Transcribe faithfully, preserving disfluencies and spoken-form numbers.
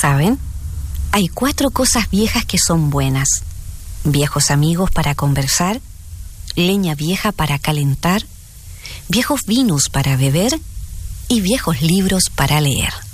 ¿Saben? Hay cuatro cosas viejas que son buenas: viejos amigos para conversar, leña vieja para calentar, viejos vinos para beber y viejos libros para leer.